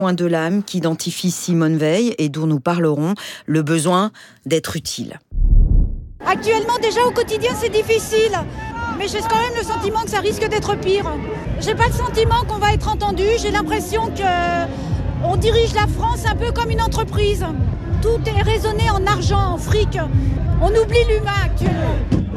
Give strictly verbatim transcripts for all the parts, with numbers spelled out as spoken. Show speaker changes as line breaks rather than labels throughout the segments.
Point de l'âme qu'identifie Simone Veil et dont nous parlerons, le besoin d'être utile.
Actuellement, déjà au quotidien, c'est difficile. Mais j'ai quand même le sentiment que ça risque d'être pire. J'ai pas le sentiment qu'on va être entendu. J'ai l'impression qu'on dirige la France un peu comme une entreprise. Tout est raisonné en argent, en fric. On oublie l'humain actuellement.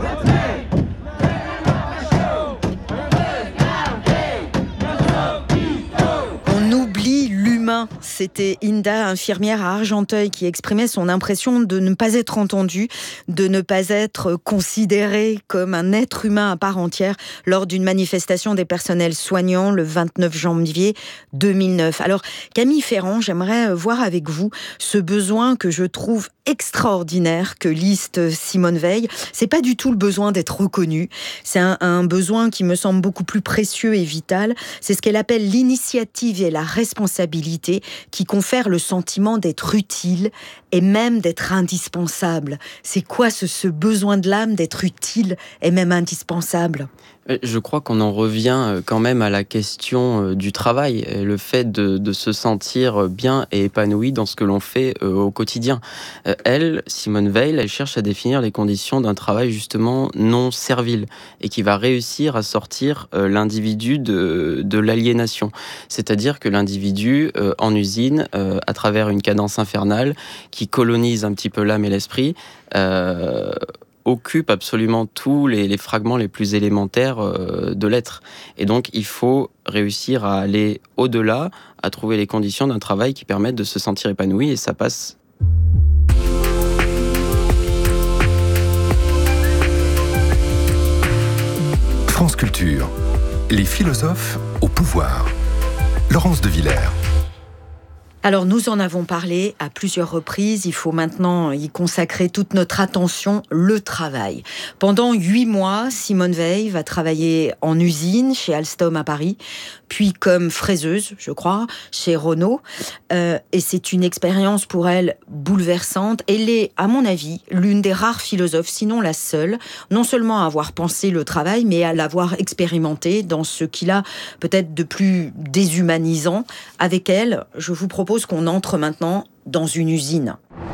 On oublie l'humain. C'était Inda, infirmière à Argenteuil, qui exprimait son impression de ne pas être entendue, de ne pas être considérée comme un être humain à part entière lors d'une manifestation des personnels soignants le vingt-neuf janvier deux mille neuf. Alors, Camille Ferrand, j'aimerais voir avec vous ce besoin que je trouve extraordinaire que liste Simone Veil. C'est pas du tout le besoin d'être reconnu. C'est un, un besoin qui me semble beaucoup plus précieux et vital. C'est ce qu'elle appelle l'initiative et la responsabilité qui confère le sentiment d'être utile et même d'être indispensable. C'est quoi ce, ce besoin de l'âme d'être utile et même indispensable ?
Je crois qu'on en revient quand même à la question du travail, le fait de, de se sentir bien et épanoui dans ce que l'on fait au quotidien. Elle, Simone Veil, elle cherche à définir les conditions d'un travail justement non servile et qui va réussir à sortir l'individu de, de l'aliénation. C'est-à-dire que l'individu en usine, à travers une cadence infernale qui colonise un petit peu l'âme et l'esprit, euh, occupe absolument tous les, les fragments les plus élémentaires euh, de l'être. Et donc, il faut réussir à aller au-delà, à trouver les conditions d'un travail qui permettent de se sentir épanoui, et ça passe.
France Culture, les philosophes au pouvoir. Laurence de Villers.
Alors, nous en avons parlé à plusieurs reprises. Il faut maintenant y consacrer toute notre attention, le travail. Pendant huit mois, Simone Veil va travailler en usine chez Alstom à Paris, puis comme fraiseuse, je crois, chez Renault. Euh, et c'est une expérience pour elle bouleversante. Elle est, à mon avis, l'une des rares philosophes, sinon la seule, non seulement à avoir pensé le travail, mais à l'avoir expérimenté dans ce qu'il a peut-être de plus déshumanisant. Avec elle, je vous propose qu'on entre maintenant dans une usine.